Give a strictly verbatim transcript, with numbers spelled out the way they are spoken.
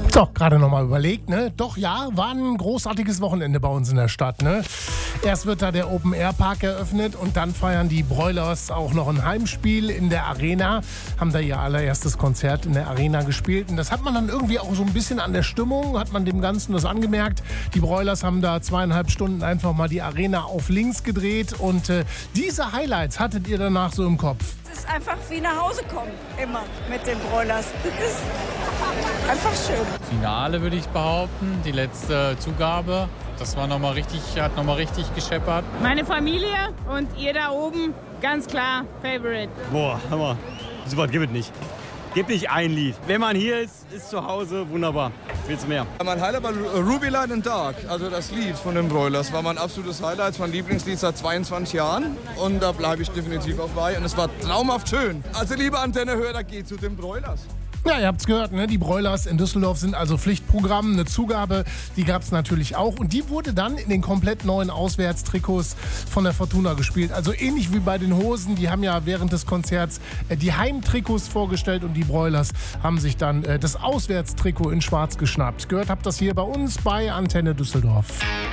So, gerade nochmal überlegt, ne? Doch ja, war ein großartiges Wochenende bei uns in der Stadt, ne? Erst wird da der Open-Air-Park eröffnet und dann feiern die Broilers auch noch ein Heimspiel in der Arena. Haben da ihr allererstes Konzert in der Arena gespielt. Und das hat man dann irgendwie auch so ein bisschen an der Stimmung, hat man dem Ganzen das angemerkt. Die Broilers haben da zweieinhalb Stunden einfach mal die Arena auf links gedreht. Und äh, diese Highlights hattet ihr danach so im Kopf. Es ist einfach wie nach Hause kommen, immer mit den Broilers. Das ist einfach schön. Finale würde ich behaupten, die letzte Zugabe. Das war noch mal richtig, hat nochmal richtig gescheppert. Meine Familie und ihr da oben, ganz klar, Favorite. Boah, Hammer. So was gibt es nicht. Gibt nicht ein Lied. Wenn man hier ist, ist zu Hause wunderbar. Willst du mehr? Mein Highlight war Ruby Light and Dark, also das Lied von den Broilers. War mein absolutes Highlight, mein Lieblingslied seit zweiundzwanzig Jahren. Und da bleibe ich definitiv auch bei. Und es war traumhaft schön. Also liebe Antenne-Hörer, geht zu den Broilers. Ja, ihr habt's gehört, ne? Die Broilers in Düsseldorf sind also Pflichtprogramm. Eine Zugabe, die gab's natürlich auch. Und die wurde dann in den komplett neuen Auswärtstrikots von der Fortuna gespielt. Also ähnlich wie bei den Hosen. Die haben ja während des Konzerts äh, die Heimtrikots vorgestellt und die Broilers haben sich dann äh, das Auswärtstrikot in schwarz geschnappt. Gehört habt das hier bei uns bei Antenne Düsseldorf.